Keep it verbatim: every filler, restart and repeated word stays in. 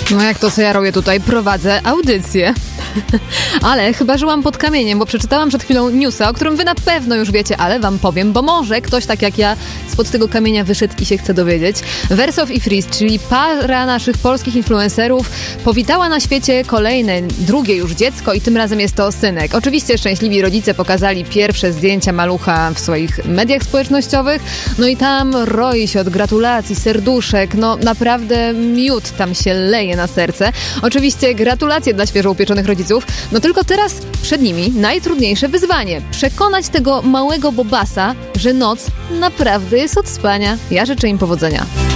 No jak to, co ja robię tutaj? Prowadzę audycję. Ale chyba żyłam pod kamieniem, bo przeczytałam przed chwilą newsa, o którym wy na pewno już wiecie, ale wam powiem, bo może ktoś tak jak ja spod tego kamienia wyszedł i się chce dowiedzieć. Wersow i Freeze, czyli para naszych polskich influencerów, powitała na świecie kolejne, drugie już dziecko i tym razem jest to synek. Oczywiście szczęśliwi rodzice pokazali pierwsze zdjęcia malucha w swoich mediach społecznościowych, no i tam roi się od gratulacji, serduszek, no naprawdę miód tam się leje na serce. Oczywiście gratulacje dla świeżo upieczonych rodziców, no tylko teraz przed nimi najtrudniejsze wyzwanie. Przekonać tego małego bobasa, że noc naprawdę jest od spania. Ja życzę im powodzenia.